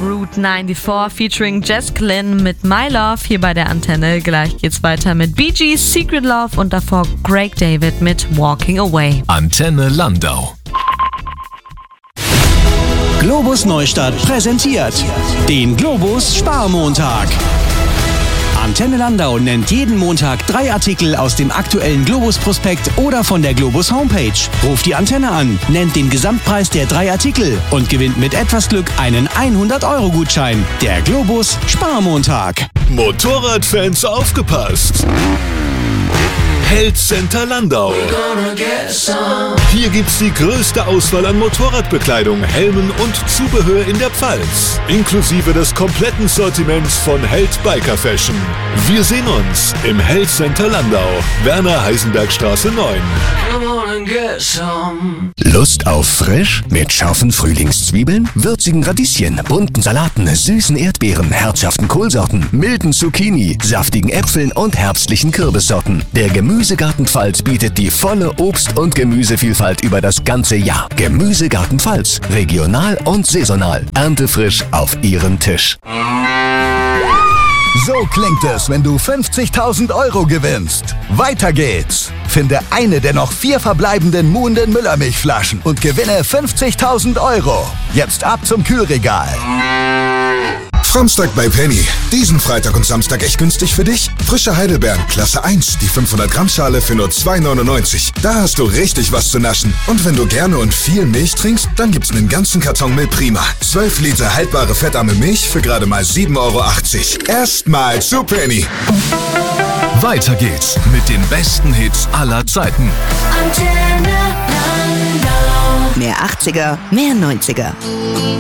Route 94 featuring Jess Glynn mit My Love hier bei der Antenne. Gleich geht's weiter mit Bee Gees Secret Love und davor Greg David mit Walking Away. Antenne Landau. Globus Neustadt präsentiert den Globus Sparmontag. Antenne Landau nennt jeden Montag 3 Artikel aus dem aktuellen Globus-Prospekt oder von der Globus Homepage. Ruft die Antenne an, nennt den Gesamtpreis der 3 Artikel und gewinnt mit etwas Glück einen 100-Euro-Gutschein. Der Globus Sparmontag. Motorradfans aufgepasst! Held Center Landau. Hier gibt's die größte Auswahl an Motorradbekleidung, Helmen und Zubehör in der Pfalz. Inklusive des kompletten Sortiments von Held Biker Fashion. Wir sehen uns im Held Center Landau, Werner-Heisenberg-Straße 9. Lust auf frisch? Mit scharfen Frühlingszwiebeln, würzigen Radieschen, bunten Salaten, süßen Erdbeeren, herzhaften Kohlsorten, milden Zucchini, saftigen Äpfeln und herbstlichen Kürbissorten. Der Gemüsegarten Pfalz bietet die volle Obst- und Gemüsevielfalt über das ganze Jahr. Gemüsegarten Pfalz, regional und saisonal, erntefrisch auf Ihren Tisch. So klingt es, wenn du 50.000 Euro gewinnst. Weiter geht's. Finde eine der noch 4 verbleibenden Muhnden Müllermilchflaschen und gewinne 50.000 Euro. Jetzt ab zum Kühlregal. Samstag bei Penny. Diesen Freitag und Samstag echt günstig für dich? Frische Heidelbeeren, Klasse 1, die 500 Gramm Schale für nur 2,99. Da hast du richtig was zu naschen. Und wenn du gerne und viel Milch trinkst, dann gibt's einen ganzen Karton Milch Prima. 12 Liter haltbare fettarme Milch für gerade mal 7,80 Euro. Erstmal zu Penny. Weiter geht's mit den besten Hits aller Zeiten. Mehr 80er, mehr 90er.